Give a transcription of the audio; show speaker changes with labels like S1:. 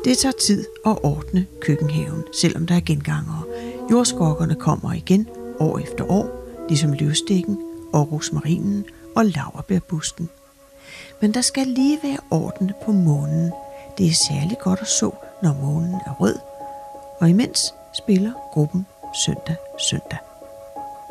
S1: Det tager tid at ordne køkkenhaven, selvom der er gengangere. Jordskokkerne kommer igen år efter år, ligesom løvstikken og rosmarinen og laurbærbusken. Men der skal lige være orden på månen. Det er særlig godt at så, når månen er rød. Og imens spiller gruppen Søndag Søndag.